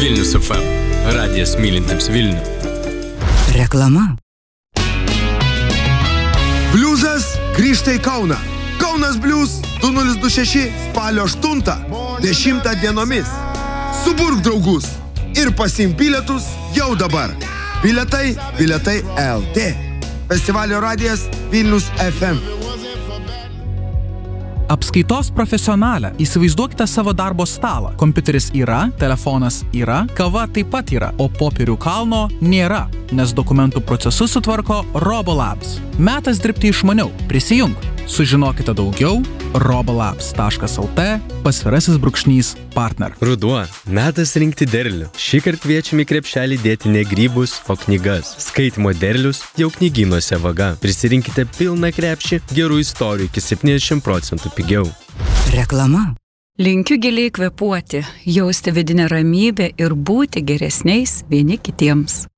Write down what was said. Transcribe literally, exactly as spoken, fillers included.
Vilnius F M. Radijas mylintiems Vilnių. Reklama. Bliuzas grįžta į Kauną. Kaunas Bliuz du nulis du šeši spalio aštuntą, dešimtą dienomis. Suburk draugus ir pasiimk bilietus jau dabar. Bilietai, bilietai L T. Festivalio radijas Vilnius F M. Apskaitos profesionalė. Įsivaizduokite savo darbo stalą. Kompiuteris yra, telefonas yra, kava taip pat yra, o popierių kalno nėra, nes dokumentų procesus sutvarko Robolabs. Metas dirbti išmaniau. Prisijunk. Sužinokite daugiau robolabs taškas el t pasvirasis brūkšnys partner. Ruduo. Metas rinkti derlių. Šįkart kviečiame į krepšelį dėti ne grybus, o knygas. Skaitimo derlius jau knygynuose vaga. Prisirinkite pilną krepšį gerų istorijų iki septyniasdešimt procentų pigiau. Reklama. Linkiu giliai kvėpuoti, jausti vidinę ramybę ir būti geresniais vieni kitiems.